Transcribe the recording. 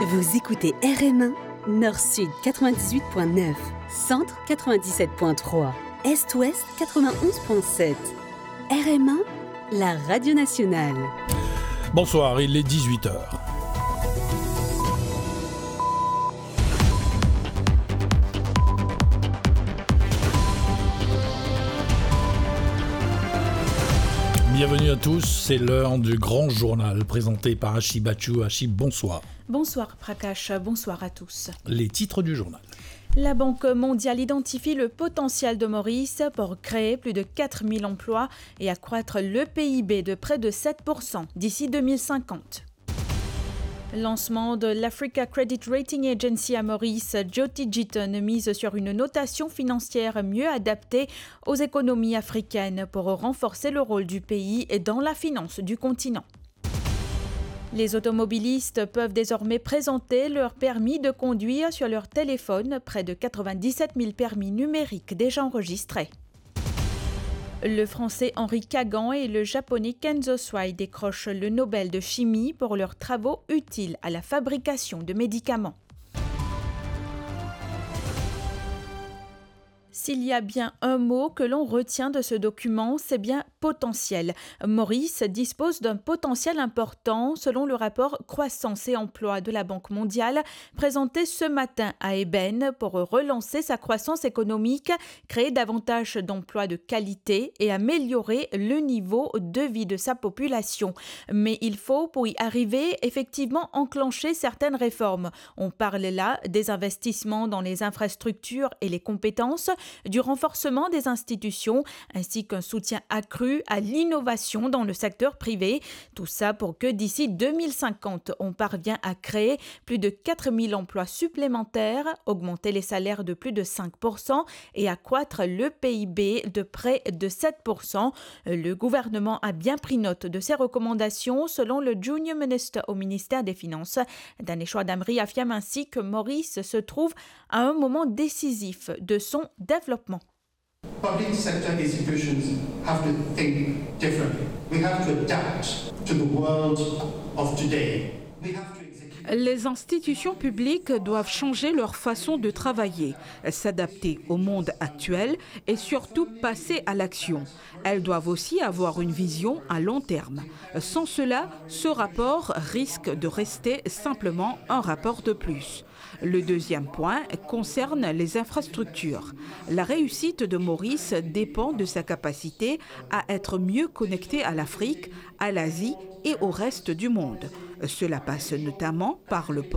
Vous écoutez RM1, Nord-Sud 98.9, Centre 97.3, Est-Ouest 91.7. RM1, la radio nationale. Bonsoir, il est 18h. Bienvenue à tous, c'est l'heure du grand journal présenté par Achib Bachou. Achib, bonsoir. Bonsoir Prakash, bonsoir à tous. Les titres du journal. La Banque mondiale identifie le potentiel de Maurice pour créer plus de 4000 emplois et accroître le PIB de près de 7% d'ici 2050. Lancement de l'Africa Credit Rating Agency à Maurice, Jyoti Jitan mise sur une notation financière mieux adaptée aux économies africaines pour renforcer le rôle du pays dans la finance du continent. Les automobilistes peuvent désormais présenter leur permis de conduire sur leur téléphone, près de 97 000 permis numériques déjà enregistrés. Le Français Henri Kagan et le Japonais Kenzo Swai décrochent le Nobel de chimie pour leurs travaux utiles à la fabrication de médicaments. S'il y a bien un mot que l'on retient de ce document, c'est bien potentiel. Maurice dispose d'un potentiel important selon le rapport Croissance et Emploi de la Banque mondiale présenté ce matin à Eben pour relancer sa croissance économique, créer davantage d'emplois de qualité et améliorer le niveau de vie de sa population. Mais il faut, pour y arriver, effectivement enclencher certaines réformes. On parle là des investissements dans les infrastructures et les compétences, du renforcement des institutions ainsi qu'un soutien accru à l'innovation dans le secteur privé. Tout ça pour que d'ici 2050, on parvient à créer plus de 4000 emplois supplémentaires, augmenter les salaires de plus de 5% et accroître le PIB de près de 7%. Le gouvernement a bien pris note de ces recommandations selon le Junior Minister au ministère des Finances. Daneshwar Damri affirme ainsi que Maurice se trouve à un moment décisif de son développement. Public sector institutions have to think differently. We have to adapt to the world of today. We have to Les institutions publiques doivent changer leur façon de travailler, s'adapter au monde actuel et surtout passer à l'action. Elles doivent aussi avoir une vision à long terme. Sans cela, ce rapport risque de rester simplement un rapport de plus. Le deuxième point concerne les infrastructures. La réussite de Maurice dépend de sa capacité à être mieux connecté à l'Afrique, à l'Asie et au reste du monde. Cela passe notamment par le port